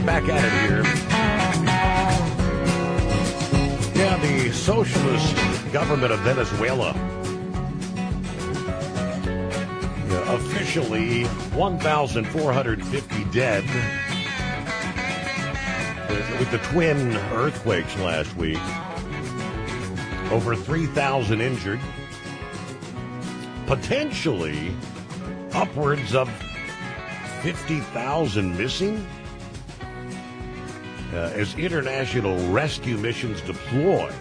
back at it here. Yeah, the socialist government of Venezuela. Yeah, officially 1,450 dead with the twin earthquakes last week. Over 3,000 injured. Potentially upwards of 50,000 missing as international rescue missions deploy.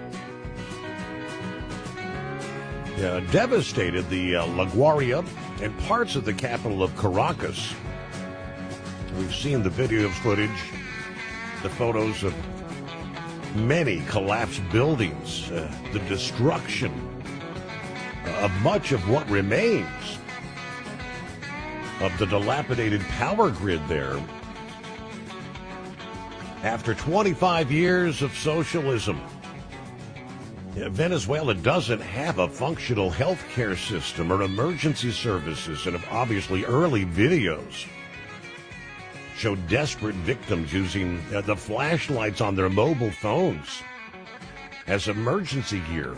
Devastated the LaGuardia and parts of the capital of Caracas. We've seen the video footage, the photos of many collapsed buildings, the destruction of much of what remains of the dilapidated power grid there. After 25 years of socialism, Venezuela doesn't have a functional health care system or emergency services, and obviously early videos show desperate victims using the flashlights on their mobile phones as emergency gear.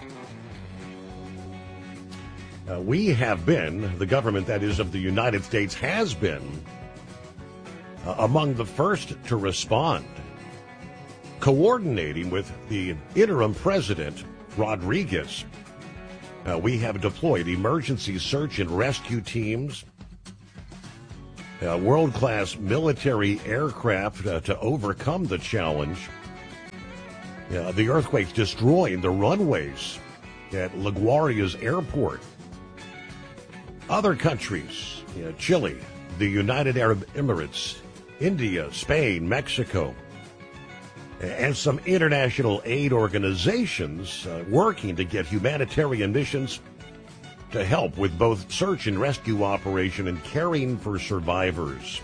We have been, the government that is of the United States has been, among the first to respond, coordinating with the interim president, Rodriguez. We have deployed emergency search and rescue teams, world-class military aircraft to overcome the challenge. The earthquakes destroying the runways at LaGuardia's airport. Other countries, Chile, the United Arab Emirates, India, Spain, Mexico, and some international aid organizations working to get humanitarian missions to help with both search and rescue operation and caring for survivors.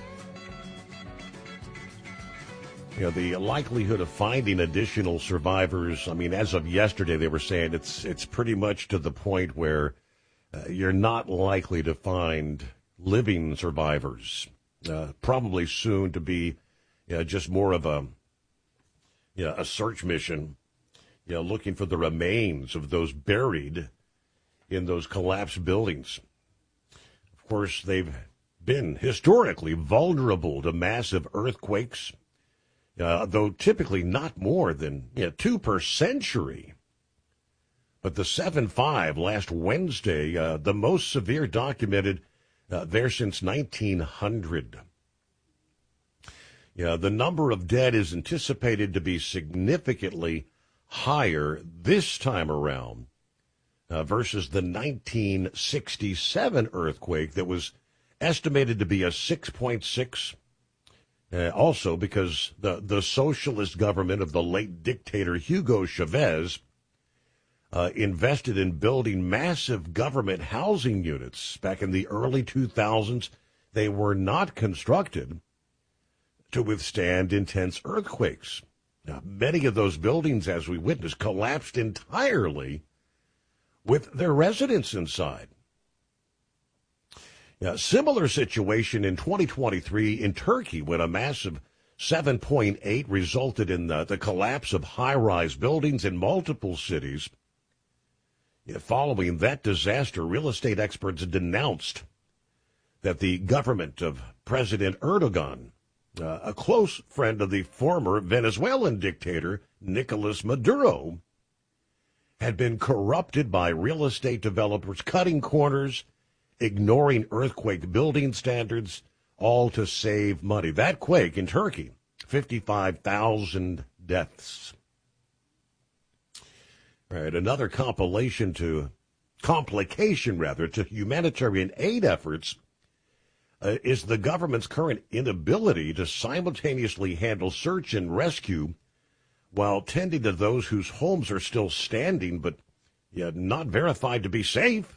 The likelihood of finding additional survivors, I mean, as of yesterday, they were saying it's pretty much to the point where you're not likely to find living survivors. Probably soon to be just more of a search mission, looking for the remains of those buried in those collapsed buildings. Of course, they've been historically vulnerable to massive earthquakes, though typically not more than 2 per century. But the 7.5 last Wednesday, the most severe documented there since 1900. The number of dead is anticipated to be significantly higher this time around versus the 1967 earthquake that was estimated to be a 6.6. Also because the socialist government of the late dictator Hugo Chavez invested in building massive government housing units back in the early 2000s. They were not constructed to withstand intense earthquakes. Now, many of those buildings, as we witnessed, collapsed entirely with their residents inside. Similar situation in 2023 in Turkey when a massive 7.8 resulted in the collapse of high-rise buildings in multiple cities. Following that disaster, real estate experts denounced that the government of President Erdogan, a close friend of the former Venezuelan dictator Nicolas Maduro, had been corrupted by real estate developers, cutting corners, ignoring earthquake building standards, all to save money. That quake in Turkey, 55,000 deaths. All right, another complication to humanitarian aid efforts is the government's current inability to simultaneously handle search and rescue while tending to those whose homes are still standing but not verified to be safe.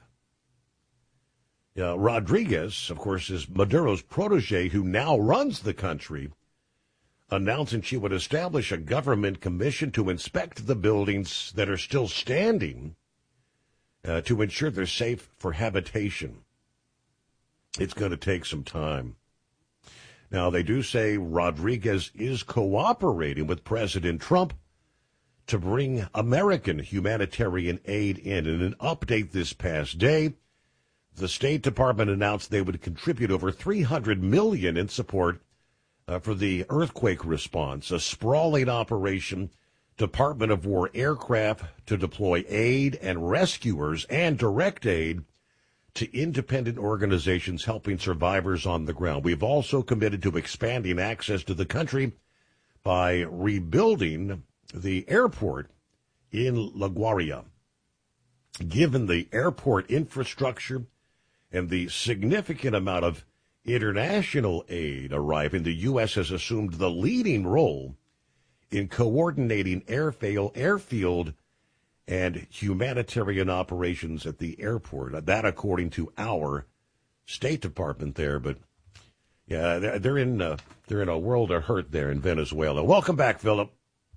Rodriguez, of course, is Maduro's protege who now runs the country, announcing she would establish a government commission to inspect the buildings that are still standing to ensure they're safe for habitation. It's going to take some time. Now, they do say Rodriguez is cooperating with President Trump to bring American humanitarian aid in. In an update this past day, the State Department announced they would contribute over $300 million in support for the earthquake response, a sprawling operation, Department of War aircraft to deploy aid and rescuers and direct aid to independent organizations helping survivors on the ground. We've also committed to expanding access to the country by rebuilding the airport in LaGuardia. Given the airport infrastructure and the significant amount of international aid arriving, the U.S. has assumed the leading role in coordinating airfield and humanitarian operations at the airport. That, according to our State Department there. But yeah, they're in a world of hurt there in Venezuela. Welcome back, Philip.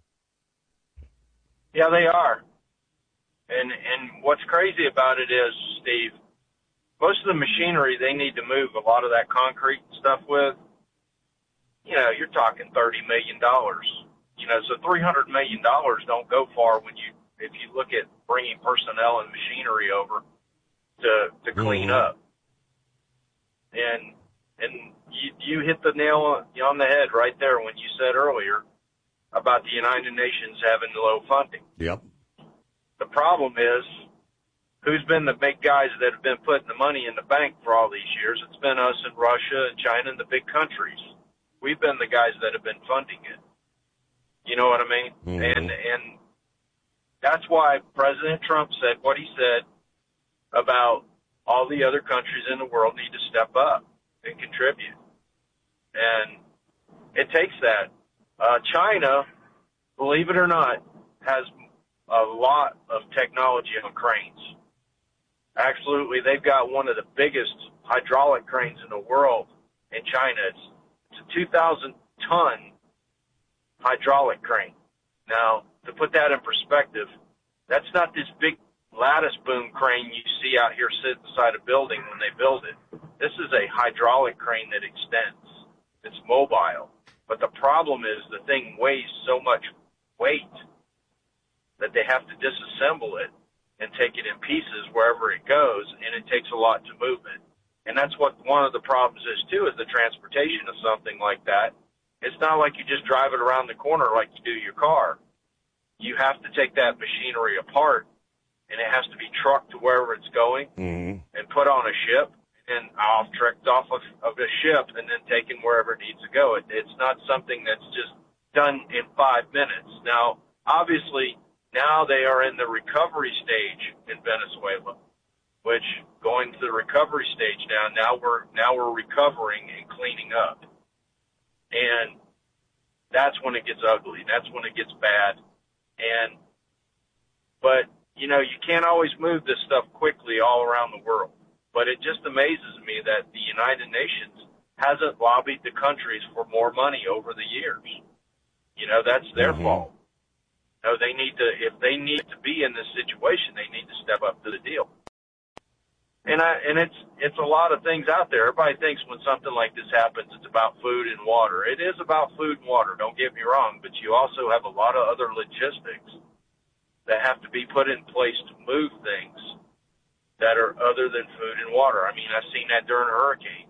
Yeah, they are. And what's crazy about it is, Steve, most of the machinery they need to move a lot of that concrete stuff with, you're talking $30 million. So $300 million don't go far if you look at bringing personnel and machinery over to clean up. And you hit the nail on the head right there when you said earlier about the United Nations having low funding. Yep. The problem is, who's been the big guys that have been putting the money in the bank for all these years? It's been us and Russia and China and the big countries. We've been the guys that have been funding it. You know what I mean? Mm-hmm. And that's why President Trump said what he said about all the other countries in the world need to step up and contribute. And it takes that. China, believe it or not, has a lot of technology on cranes. Absolutely, they've got one of the biggest hydraulic cranes in the world in China. It's a 2,000-ton hydraulic crane. Now, to put that in perspective, that's not this big lattice boom crane you see out here sitting beside a building when they build it. This is a hydraulic crane that extends. It's mobile. But the problem is the thing weighs so much weight that they have to disassemble it and take it in pieces wherever it goes, and it takes a lot to move it. And that's what one of the problems is, too, is the transportation of something like that. It's not like you just drive it around the corner like you do your car. You have to take that machinery apart, and it has to be trucked to wherever it's going and put on a ship and trekked off of a ship and then taken wherever it needs to go. It's not something that's just done in 5 minutes. Now, obviously, now they are in the recovery stage in Venezuela, which going to the recovery stage now we're recovering and cleaning up. And that's when it gets ugly. That's when it gets bad. But you can't always move this stuff quickly all around the world. But it just amazes me that the United Nations hasn't lobbied the countries for more money over the years. That's their fault. No, they need to, if they need to be in this situation, they need to step up to the deal. And it's a lot of things out there. Everybody thinks when something like this happens, it's about food and water. It is about food and water, don't get me wrong, but you also have a lot of other logistics that have to be put in place to move things that are other than food and water. I mean, I've seen that during hurricanes,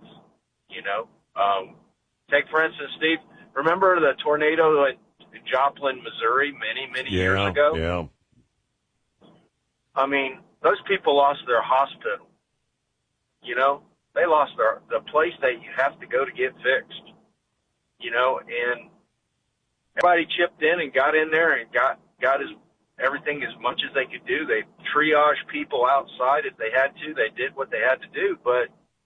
Take, for instance, Steve, remember the tornado in Joplin, Missouri, many years ago? Yeah. I mean, those people lost their hospital. They lost the place that you have to go to get fixed. And everybody chipped in and got in there and got everything as much as they could do. They triaged people outside if they had to. They did what they had to do. But,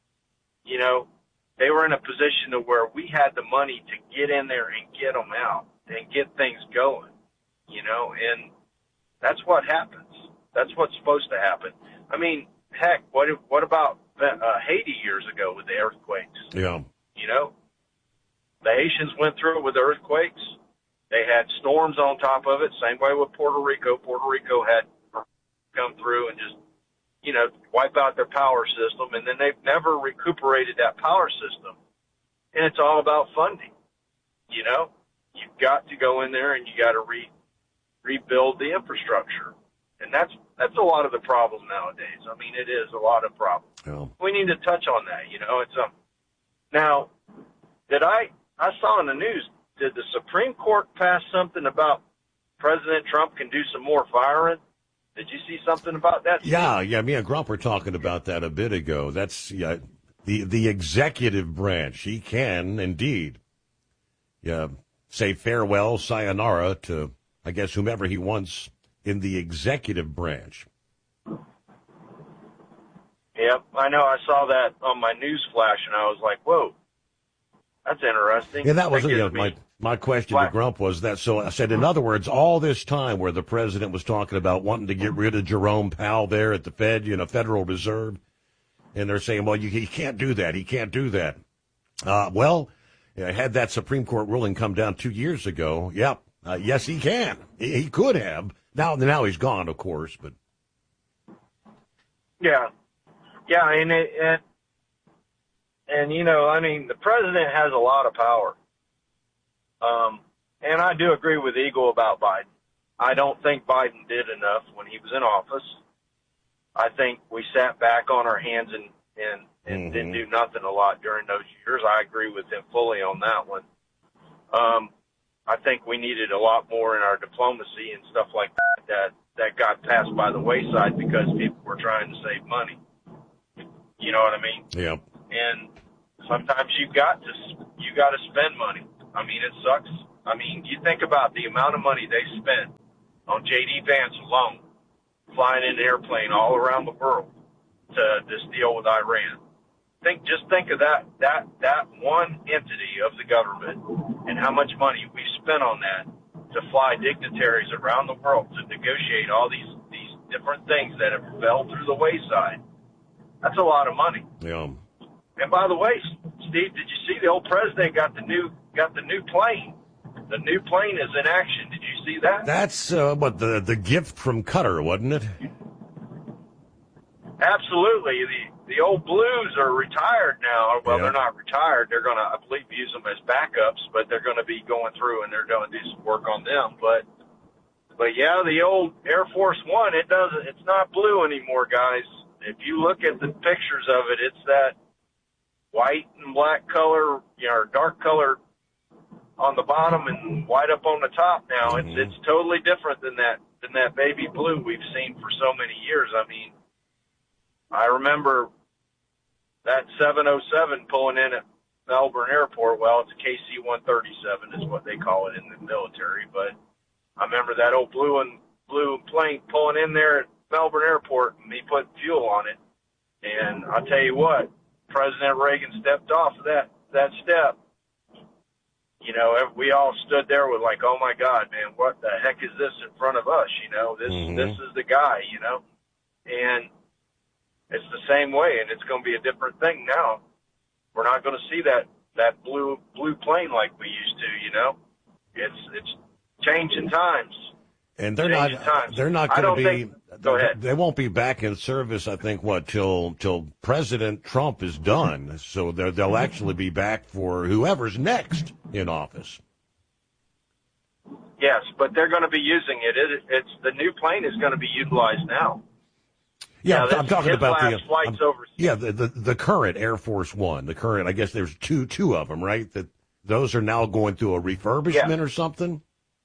they were in a position to where we had the money to get in there and get them out and get things going, and that's what happens. That's what's supposed to happen. I mean, heck, what about Haiti years ago with the earthquakes? Yeah. The Haitians went through it with earthquakes. They had storms on top of it. Same way with Puerto Rico. Puerto Rico had come through and just, wipe out their power system, and then they've never recuperated that power system. and it's all about funding. You know, you've got to go in there and you got to rebuild the infrastructure, and that's a lot of the problem nowadays. I mean, it is a lot of problem. Yeah. We need to touch on that. You know, it's now. I saw in the news, did the Supreme Court pass something about President Trump can do some more firing? Did you see something about that? Yeah, me and Grump were talking about that a bit ago. That's the executive branch. He can indeed say farewell, sayonara to, I guess, whomever he wants in the executive branch. Yep, I know. I saw that on my news flash, and I was like, whoa. That's interesting. Yeah, that was my question to Grump was that. So I said, in other words, all this time where the president was talking about wanting to get rid of Jerome Powell there at the Fed, Federal Reserve, and they're saying, well, he can't do that. He can't do that. Had that Supreme Court ruling come down 2 years ago, yes, he can. He could have. Now he's gone, of course, but. Yeah, and I mean, the president has a lot of power. And I do agree with Eagle about Biden. I don't think Biden did enough when he was in office. I think we sat back on our hands and didn't do nothing a lot during those years. I agree with him fully on that one. I think we needed a lot more in our diplomacy and stuff like that got passed by the wayside because people were trying to save money. You know what I mean? Yeah. And sometimes you got to spend money. I mean, it sucks. I mean, you think about the amount of money they spent on J.D. Vance alone, flying in an airplane all around the world to this deal with Iran. Just think of that one entity of the government and how much money we spent on that to fly dignitaries around the world to negotiate all these different things that have fell through the wayside. That's a lot of money. Yeah. And by the way, Steve, did you see the old president got the new plane? The new plane is in action. Did you see that? That's the gift from Qatar, wasn't it? Absolutely. The old Blues are retired now. Well, Yeah. They're not retired. They're going to, I believe, use them as backups, but they're going to be going through and they're going to do some work on them. But yeah, the old Air Force One, it's not blue anymore, guys. If you look at the pictures of it, it's that white and black color, or dark color on the bottom and white up on the top now. It's totally different than that baby blue we've seen for so many years. I mean, I remember that 707 pulling in at Melbourne Airport. Well, it's a KC-137 is what they call it in the military. But I remember that old blue plane pulling in there at Melbourne Airport, and he put fuel on it. And I'll tell you what, President Reagan stepped off of that step. We all stood there with like, oh my God, man, what the heck is this in front of us? This is the guy, and it's the same way, and it's going to be a different thing now. We're not going to see that blue plane like we used to, It's changing times. And they're not going to be. Go ahead. They won't be back in service. I think till President Trump is done. So they'll actually be back for whoever's next in office. Yes, but they're going to be using it. It's the new plane is going to be utilized now. Yeah, I'm talking about flights overseas. Yeah, the current Air Force One, the current. I guess there's two of them, right? That those are now going through a refurbishment or something.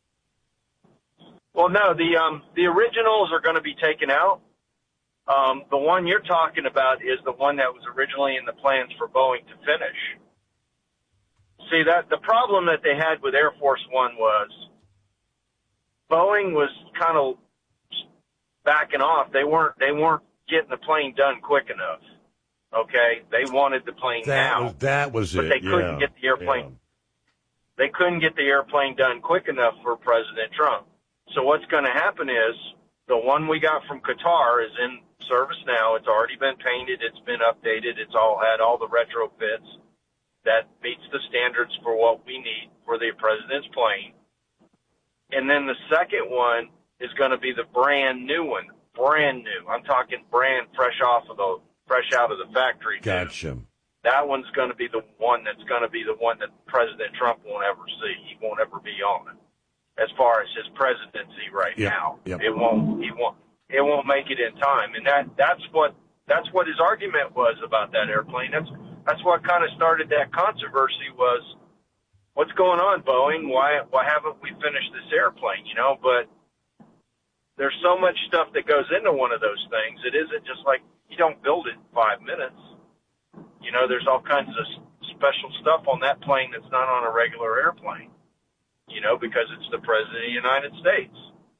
Well, no, the originals are going to be taken out. The one you're talking about is the one that was originally in the plans for Boeing to finish. See, that the problem that they had with Air Force One was Boeing was kind of backing off. They weren't getting the plane done quick enough. Okay, they wanted the plane now. That was it. But they couldn't get the airplane. Yeah. They couldn't get the airplane done quick enough for President Trump. So what's going to happen is the one we got from Qatar is in service now. It's already been painted. It's been updated. It's all had all the retrofits that meets the standards for what we need for the president's plane. And then the second one is going to be the brand new one. Brand new. I'm talking brand fresh out of the factory. Gotcha. that one's going to be the one that President Trump won't ever see. He won't ever be on it. As far as his presidency right now, it won't make it in time. And that's what his argument was about that airplane. That's what kind of started that controversy was, what's going on, Boeing? Why haven't we finished this airplane? But there's so much stuff that goes into one of those things. It isn't just like you don't build it in 5 minutes. There's all kinds of special stuff on that plane that's not on a regular airplane, because it's the President of the United States.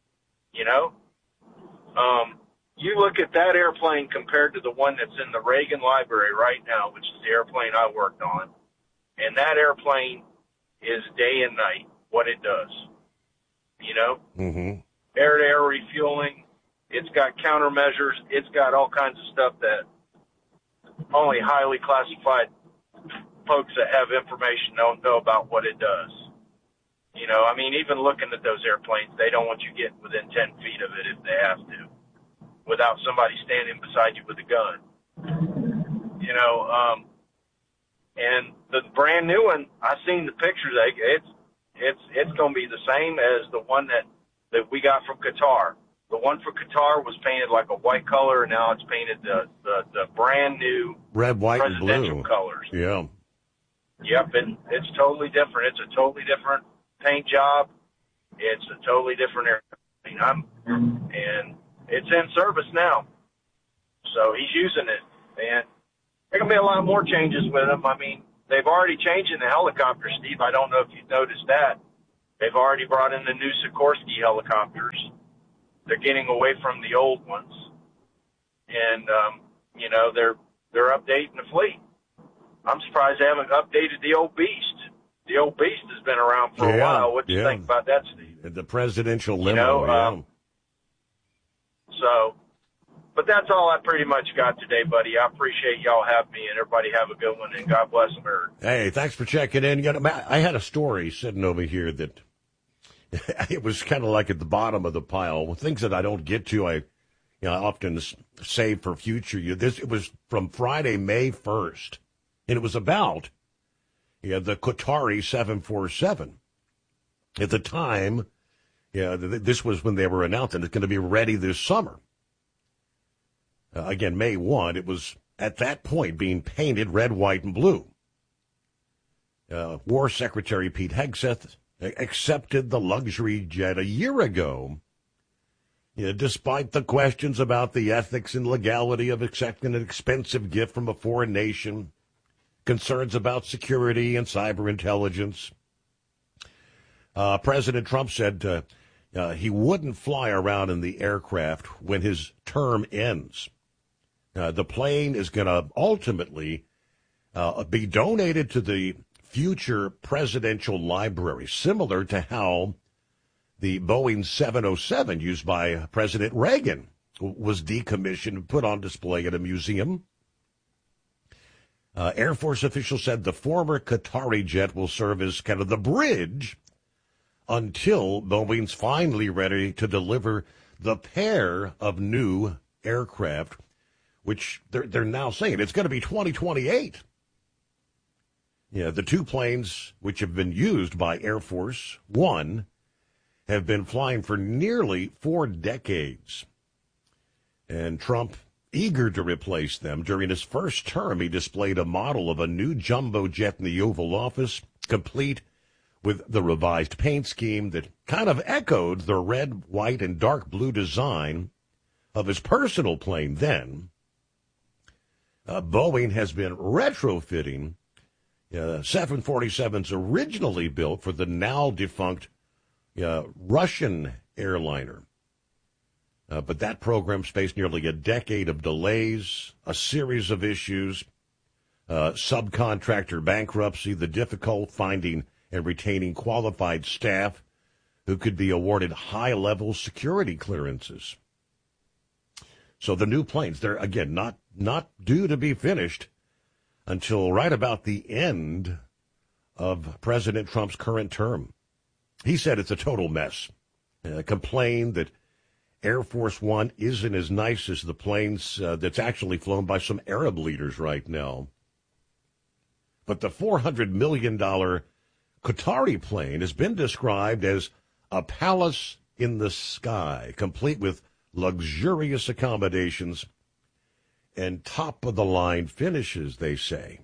You look at that airplane compared to the one that's in the Reagan Library right now, which is the airplane I worked on, and that airplane is day and night what it does. Mm-hmm. Air-to-air refueling. It's got countermeasures. It's got all kinds of stuff that only highly classified folks that have information don't know about what it does. Even looking at those airplanes, they don't want you getting within 10 feet of it if they have to, without somebody standing beside you with a gun. And the brand new one, I've seen the pictures. It's going to be the same as the one that we got from Qatar. The one for Qatar was painted like a white color, and now it's painted the brand new red, white, and presidential blue colors. Yeah. Yep, and it's totally different. It's a totally different paint job. It's a totally different airplane. And it's in service now. So he's using it. And there can be a lot more changes with him. They've already changed in the helicopter, Steve. I don't know if you've noticed that. They've already brought in the new Sikorsky helicopters. They're getting away from the old ones. And, they're updating the fleet. I'm surprised they haven't updated the old Beast. The old Beast has been around for a while. What do you think about that, Steve? The presidential limo, So, but that's all I pretty much got today, buddy. I appreciate y'all having me, and everybody have a good one, and God bless America. Hey, thanks for checking in. I had a story sitting over here that it was kind of like at the bottom of the pile. Things that I don't get to, I often save for future. It was from Friday, May 1st, and it was about the Qatari 747. At the time, this was when they were announcing it's going to be ready this summer. Again, May 1, it was at that point being painted red, white, and blue. War Secretary Pete Hegseth accepted the luxury jet a year ago, despite the questions about the ethics and legality of accepting an expensive gift from a foreign nation, concerns about security and cyber intelligence. President Trump said he wouldn't fly around in the aircraft when his term ends. The plane is going to ultimately be donated to the future presidential library, similar to how the Boeing 707 used by President Reagan was decommissioned and put on display at a museum. Air Force officials said the former Qatari jet will serve as kind of the bridge until Boeing's finally ready to deliver the pair of new aircraft, which they're now saying it's going to be 2028. The two planes, which have been used by Air Force One, have been flying for nearly 4 decades. And Trump, eager to replace them, during his first term, he displayed a model of a new jumbo jet in the Oval Office, complete with the revised paint scheme that kind of echoed the red, white, and dark blue design of his personal plane then. Boeing has been retrofitting 747s originally built for the now-defunct Russian airliner. But that program faced nearly a decade of delays, a series of issues, subcontractor bankruptcy, the difficult finding and retaining qualified staff who could be awarded high-level security clearances. So the new planes, they're, again, not due to be finished until right about the end of President Trump's current term. He said it's a total mess. Complained that Air Force One isn't as nice as the planes that's actually flown by some Arab leaders right now. But the $400 million Qatari plane has been described as a palace in the sky, complete with luxurious accommodations and top-of-the-line finishes, they say.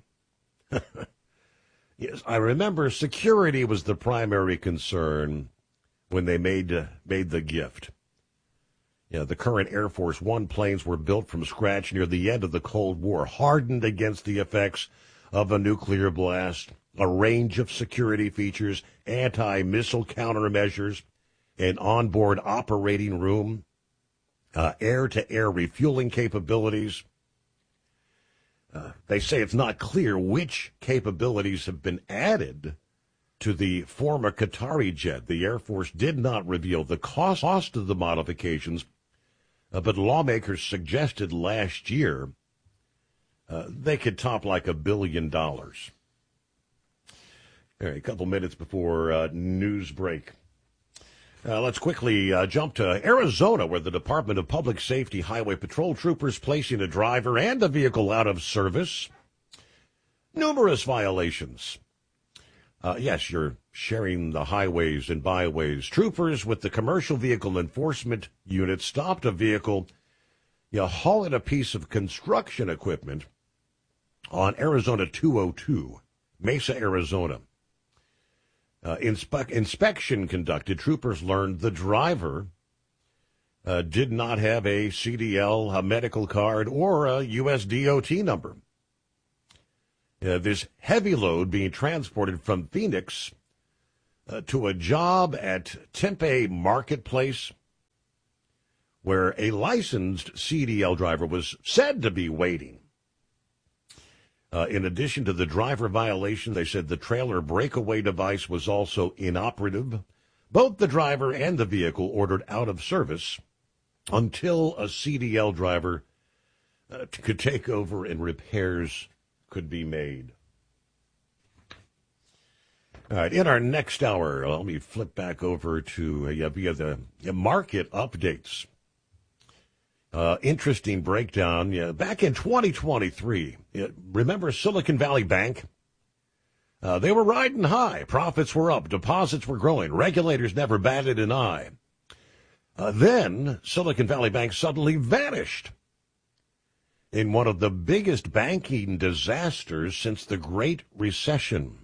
Yes, I remember security was the primary concern when they made the gift. The current Air Force One planes were built from scratch near the end of the Cold War, hardened against the effects of a nuclear blast, a range of security features, anti-missile countermeasures, an onboard operating room, air-to-air refueling capabilities. They say it's not clear which capabilities have been added to the former Qatari jet. The Air Force did not reveal the cost of the modifications, but lawmakers suggested last year they could top like $1 billion. All right, a couple minutes before news break. Let's quickly jump to Arizona, where the Department of Public Safety Highway Patrol troopers placing a driver and a vehicle out of service. Numerous violations. Yes, you're sharing the highways and byways. Troopers with the Commercial Vehicle Enforcement Unit stopped a vehicle hauling a piece of construction equipment on Arizona 202, Mesa, Arizona. Inspection conducted. Troopers learned the driver did not have a CDL, a medical card, or a U.S. DOT number. This heavy load being transported from Phoenix to a job at Tempe Marketplace, where a licensed CDL driver was said to be waiting. In addition to the driver violation, they said the trailer breakaway device was also inoperative. Both the driver and the vehicle ordered out of service until a CDL driver could take over and repairs could be made. All right, in our next hour, let me flip back over to via the market updates. Interesting breakdown. Back in 2023, remember Silicon Valley Bank? They were riding high. Profits were up. Deposits were growing. Regulators never batted an eye. Then Silicon Valley Bank suddenly vanished in one of the biggest banking disasters since the Great Recession.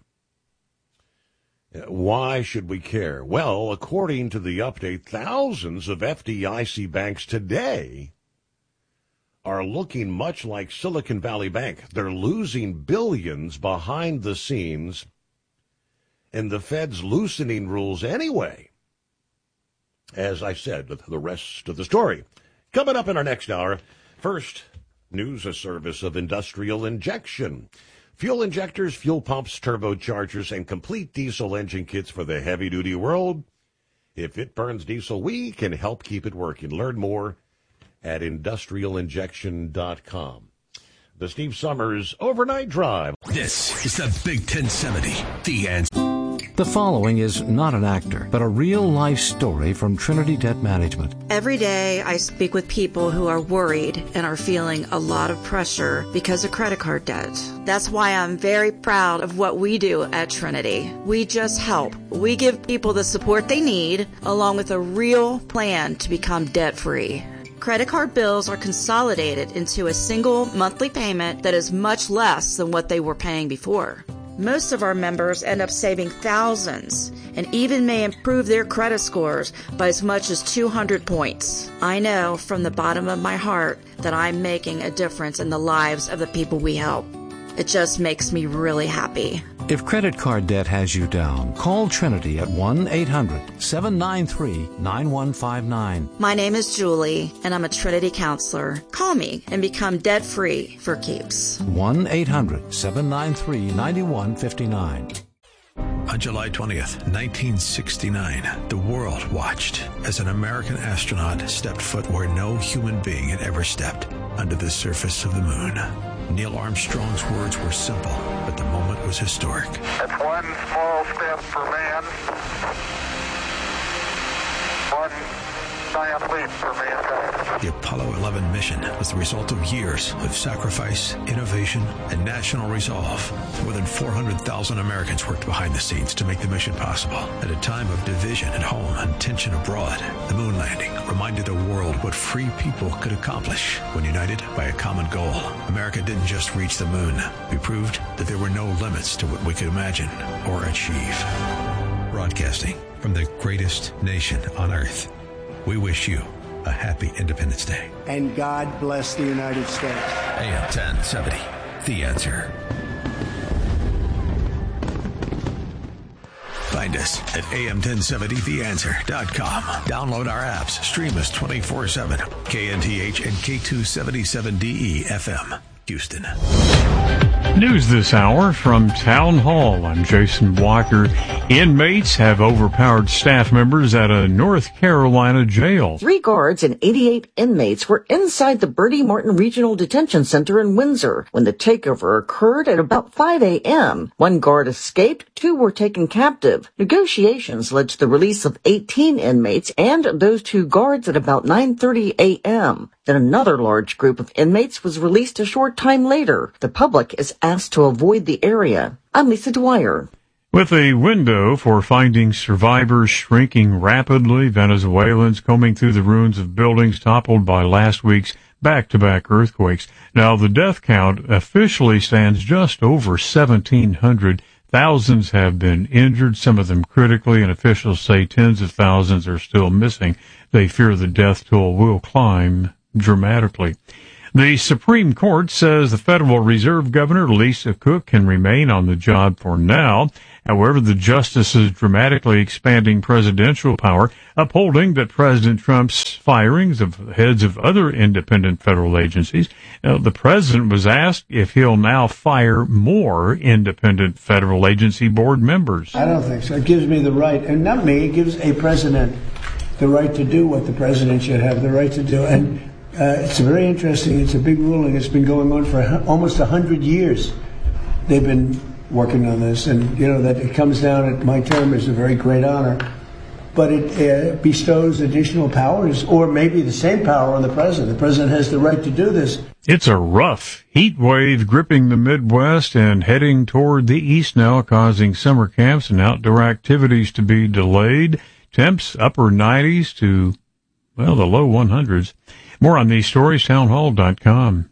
Why should we care? Well, according to the update, thousands of FDIC banks today are looking much like Silicon Valley Bank. They're losing billions behind the scenes, and the Fed's loosening rules anyway. As I said, the rest of the story coming up in our next hour. First, news a service of Industrial Injection. Fuel injectors, fuel pumps, turbochargers, and complete diesel engine kits for the heavy-duty world. If it burns diesel, we can help keep it working. Learn more at industrialinjection.com. The Steve Summers Overnight Drive. This is the Big 1070, The Answer. The following is not an actor, but a real-life story from Trinity Debt Management. Every day I speak with people who are worried and are feeling a lot of pressure because of credit card debt. That's why I'm very proud of what we do at Trinity. We just help. We give people the support they need, along with a real plan to become debt-free. Credit card bills are consolidated into a single monthly payment that is much less than what they were paying before. Most of our members end up saving thousands and even may improve their credit scores by as much as 200 points. I know from the bottom of my heart that I'm making a difference in the lives of the people we help. It just makes me really happy. If credit card debt has you down, call Trinity at 1-800-793-9159. My name is Julie, and I'm a Trinity counselor. Call me and become debt-free for keeps. 1-800-793-9159. On July 20th, 1969, the world watched as an American astronaut stepped foot where no human being had ever stepped, under the surface of the moon. Neil Armstrong's words were simple, but the moment was historic. That's one small step for man, one giant leap for mankind. The Apollo 11 mission was the result of years of sacrifice, innovation, and national resolve. More than 400,000 Americans worked behind the scenes to make the mission possible. At a time of division at home and tension abroad, the moon landing reminded the world what free people could accomplish when united by a common goal. America didn't just reach the moon. We proved that there were no limits to what we could imagine or achieve. Broadcasting from the greatest nation on earth, we wish you a happy Independence Day. And God bless the United States. AM 1070, The Answer. Find us at am1070theanswer.com. Download our apps. Stream us 24/7. KNTH and K277DE FM, Houston. News this hour from Town Hall. I'm Jason Walker. Inmates have overpowered staff members at a North Carolina jail. 3 guards and 88 inmates were inside the Bertie Martin Regional Detention Center in Windsor when the takeover occurred at about 5 a.m. 1 guard escaped, 2 were taken captive. Negotiations led to the release of 18 inmates and those 2 guards at about 9:30 a.m. Then another large group of inmates was released a short time later. The public is asked to avoid the area. I'm Lisa Dwyer. With a window for finding survivors shrinking rapidly, Venezuelans combing through the ruins of buildings toppled by last week's back-to-back earthquakes. Now, the death count officially stands just over 1,700. Thousands have been injured, some of them critically, and officials say tens of thousands are still missing. They fear the death toll will climb dramatically. The Supreme Court says the Federal Reserve Governor, Lisa Cook, can remain on the job for now. However, the justices dramatically expanding presidential power, upholding that President Trump's firings of heads of other independent federal agencies. The president was asked if he'll now fire more independent federal agency board members. I don't think so. It gives me the right, and not me, it gives a president the right to do what the president should have the right to do. And it's very interesting. It's a big ruling. It's been going on for almost 100 years. They've been working on this, and that it comes down at my term is a very great honor. But it bestows additional powers, or maybe the same power, on the president. The president has the right to do this. It's a rough heat wave gripping the Midwest and heading toward the east now, causing summer camps and outdoor activities to be delayed. Temps upper 90s to, the low 100s. More on these stories, townhall.com.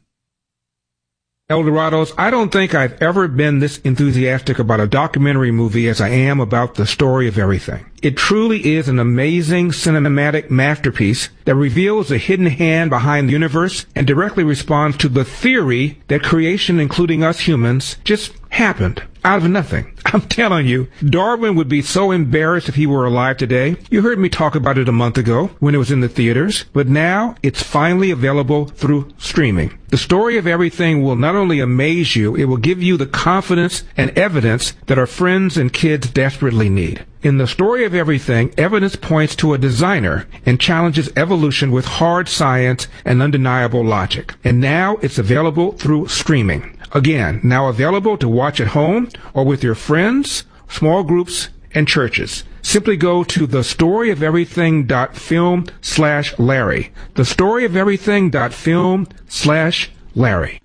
Eldorados, I don't think I've ever been this enthusiastic about a documentary movie as I am about The Story of Everything. It truly is an amazing cinematic masterpiece that reveals the hidden hand behind the universe and directly responds to the theory that creation, including us humans, just happened out of nothing. I'm telling you, Darwin would be so embarrassed if he were alive today. You heard me talk about it a month ago when it was in the theaters, but now it's finally available through streaming. The Story of Everything will not only amaze you, it will give you the confidence and evidence that our friends and kids desperately need. In The Story of Everything, evidence points to a designer and challenges evolution with hard science and undeniable logic. And now it's available through streaming. Again, now available to watch at home or with your friends, small groups, and churches. Simply go to thestoryoferything.film/Larry. Thestoryoferything.film/Larry.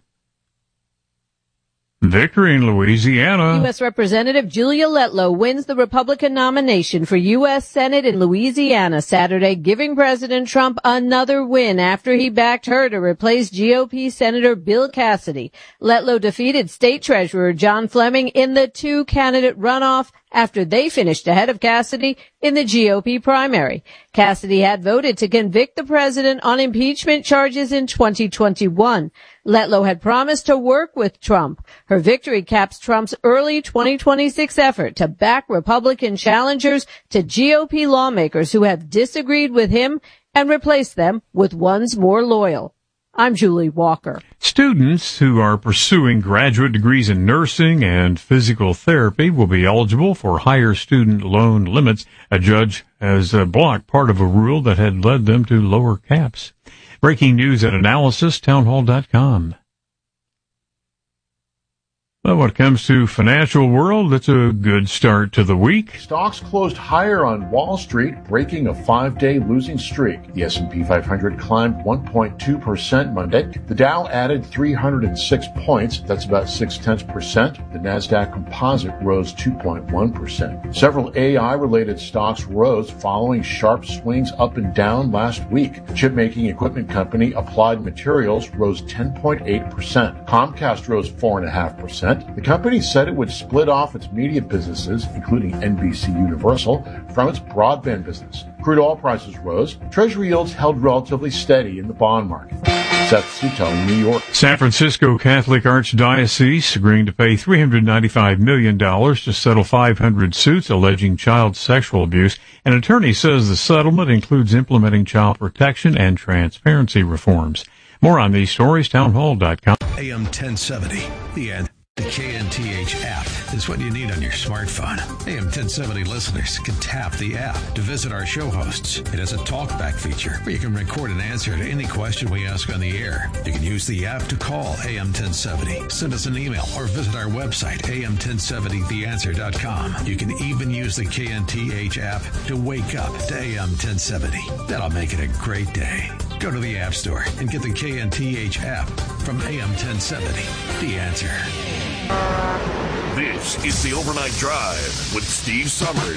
Victory in Louisiana. U.S. Representative Julia Letlow wins the Republican nomination for U.S. Senate in Louisiana Saturday, giving President Trump another win after he backed her to replace GOP Senator Bill Cassidy. Letlow defeated State Treasurer John Fleming in the 2-candidate runoff after they finished ahead of Cassidy in the GOP primary. Cassidy had voted to convict the president on impeachment charges in 2021. Letlow had promised to work with Trump. Her victory caps Trump's early 2026 effort to back Republican challengers to GOP lawmakers who have disagreed with him and replace them with ones more loyal. I'm Julie Walker. Students who are pursuing graduate degrees in nursing and physical therapy will be eligible for higher student loan limits. A judge has blocked part of a rule that had led them to lower caps. Breaking news and analysis, townhall.com. Well, when it comes to financial world, it's a good start to the week. Stocks closed higher on Wall Street, breaking a 5-day losing streak. The S&P 500 climbed 1.2% Monday. The Dow added 306 points. That's about 0.6%. The Nasdaq Composite rose 2.1%. Several AI-related stocks rose following sharp swings up and down last week. Chip-making equipment company Applied Materials rose 10.8%. Comcast rose 4.5%. The company said it would split off its media businesses, including NBC Universal, from its broadband business. Crude oil prices rose. Treasury yields held relatively steady in the bond market. Seth Sutel in New York. San Francisco Catholic Archdiocese agreeing to pay $395 million to settle 500 suits alleging child sexual abuse. An attorney says the settlement includes implementing child protection and transparency reforms. More on these stories, townhall.com. AM 1070, the end. The KNTH app is what you need on your smartphone. AM 1070 listeners can tap the app to visit our show hosts. It has a talkback feature where you can record an answer to any question we ask on the air. You can use the app to call AM 1070, send us an email, or visit our website, am1070theanswer.com. You can even use the KNTH app to wake up to AM 1070. That'll make it a great day. Go to the App Store and get the KNTH app from AM 1070, The Answer. This is the Overnight Drive with Steve Summers.